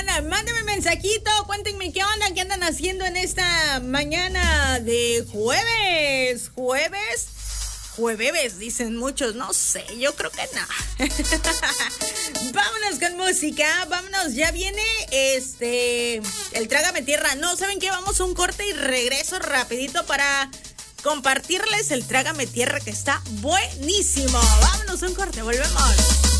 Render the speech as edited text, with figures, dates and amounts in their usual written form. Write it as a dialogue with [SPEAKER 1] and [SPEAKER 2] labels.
[SPEAKER 1] oigan, mándenme mensajito, cuéntenme qué onda, qué andan haciendo en esta mañana de jueves. Jueves, dicen muchos, no sé, yo creo que no. Vámonos con música, vámonos, ya viene el Trágame Tierra. No, ¿saben qué? Vamos a un corte y regreso rapidito para compartirles el Trágame Tierra, que está buenísimo. Vámonos a un corte, volvemos.